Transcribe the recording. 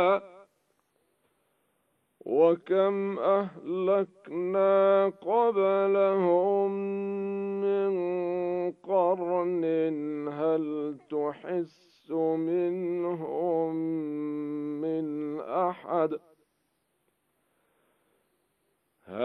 وكم أهلكنا قبلهم من قرن هل تحس منهم من أحد